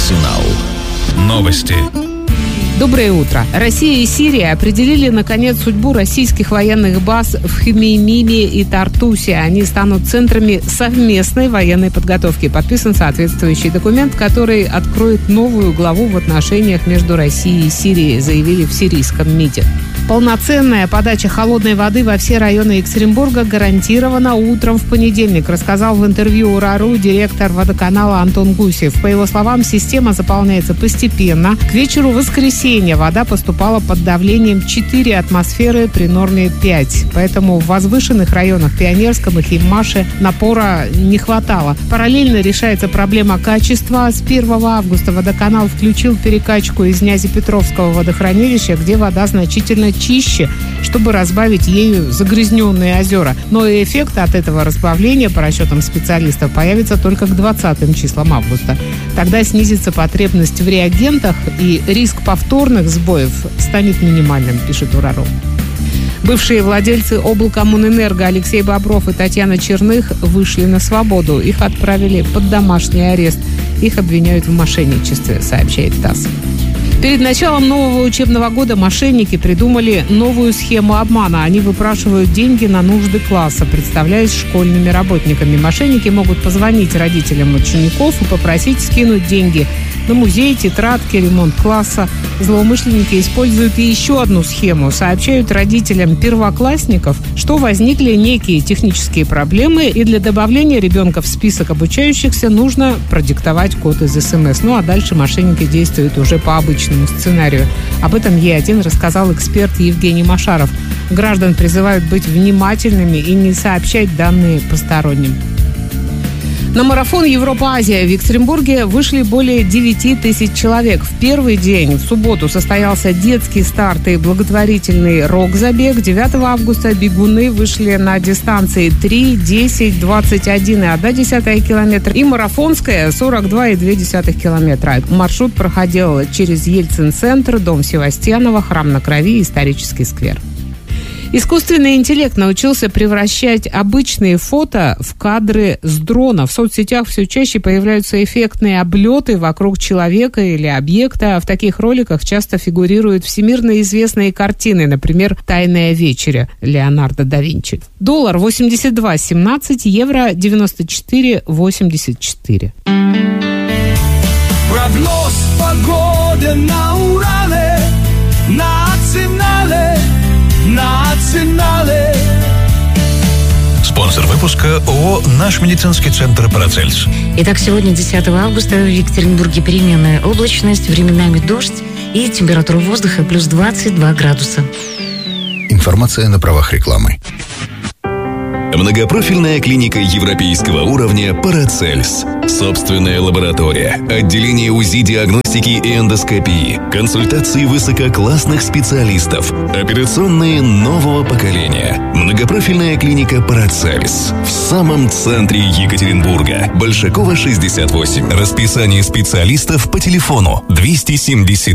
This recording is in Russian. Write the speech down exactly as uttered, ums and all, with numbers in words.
Арсенал. Новости. Доброе утро. Россия и Сирия определили, наконец, судьбу российских военных баз в Хмеймиме и Тартусе. Они станут центрами совместной военной подготовки. Подписан соответствующий документ, который откроет новую главу в отношениях между Россией и Сирией, заявили в сирийском МИДе. Полноценная подача холодной воды во все районы Екатеринбурга гарантирована утром в понедельник, рассказал в интервью УРАРУ директор водоканала Антон Гусев. По его словам, система заполняется постепенно. К вечеру воскресенья вода поступала под давлением четыре атмосферы при норме пять. Поэтому в возвышенных районах Пионерском и Химмаше напора не хватало. Параллельно решается проблема качества. С первого августа водоканал включил перекачку из Нязепетровского водохранилища, где вода значительно чище, чтобы разбавить ею загрязненные озера. Но и эффект от этого разбавления, по расчетам специалистов, появится только к двадцатым числам августа. Тогда снизится потребность в реагентах, и риск повторных сбоев станет минимальным, пишет УРАРУ. Бывшие владельцы облкоммунэнерго Алексей Бобров и Татьяна Черных вышли на свободу. Их отправили под домашний арест. Их обвиняют в мошенничестве, сообщает ТАСС. Перед началом нового учебного года мошенники придумали новую схему обмана. Они выпрашивают деньги на нужды класса, представляясь школьными работниками. Мошенники могут позвонить родителям учеников и попросить скинуть деньги на музей, тетрадки, ремонт класса. Злоумышленники используют и еще одну схему. Сообщают родителям первоклассников, что возникли некие технические проблемы, и для добавления ребенка в список обучающихся нужно продиктовать код из СМС. Ну а дальше мошенники действуют уже по обычному сценарию. Об этом Е один рассказал эксперт Евгений Машаров. Граждан призывают быть внимательными и не сообщать данные посторонним. На марафон Европа-Азия в Екатеринбурге вышли более девяти тысяч человек. В первый день, в субботу, состоялся детский старт и благотворительный рок-забег. девятого августа бегуны вышли на дистанции три, десять, двадцать один и одна десятая километра и марафонская сорок два и две десятых километра. Маршрут проходил через Ельцин-центр, дом Севастьянова, храм на Крови и исторический сквер. Искусственный интеллект научился превращать обычные фото в кадры с дрона. В соцсетях все чаще появляются эффектные облеты вокруг человека или объекта. В таких роликах часто фигурируют всемирно известные картины, например, «Тайная вечеря» Леонардо да Винчи. Доллар восемьдесят два семнадцать, евро девяносто четыре восемьдесят четыре. Прогноз погоды на Урале, на Арсенале. Национале. Спонсор выпуска ООО «Наш медицинский центр Парацельс». Итак, сегодня, десятого августа, в Екатеринбурге переменная облачность, временами дождь и температура воздуха плюс двадцать два градуса. Информация на правах рекламы. Многопрофильная клиника европейского уровня «Парацельс». Собственная лаборатория, отделение УЗИ, диагностики и эндоскопии, консультации высококлассных специалистов, операционные нового поколения. Многопрофильная клиника «Парацельс» в самом центре Екатеринбурга. Большакова, шестьдесят восемь. Расписание специалистов по телефону двести семьдесят